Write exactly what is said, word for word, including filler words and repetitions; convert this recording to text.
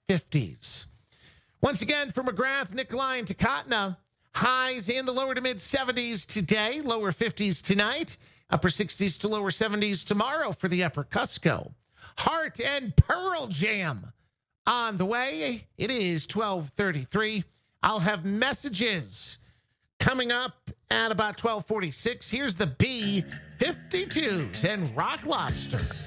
fifties. Once again, for McGrath, Nikolai, and Takatna, highs in the lower to mid seventies today, lower fifties tonight, upper sixties to lower seventies tomorrow for the upper Cusco. Heart and Pearl Jam on the way. It is twelve thirty-three. I'll have messages coming up at about twelve forty-six. Here's the B fifty-twos and Rock Lobster.